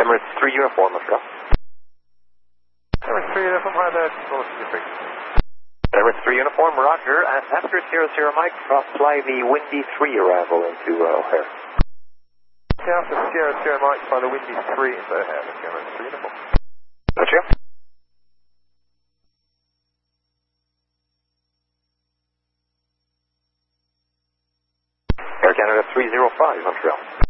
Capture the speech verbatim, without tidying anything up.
Emirates three uniform, Montreal. Emirates three uniform, hi there, control to your frequency. Emirates three uniform, roger. And after zero zero Mike, cross fly the Windy three arrival into uh, O'Hare. South of Sierra Sierra Mike by the Windy three into O'Hare, Emirates three uniform. Roger. Air Canada three zero five, Montreal.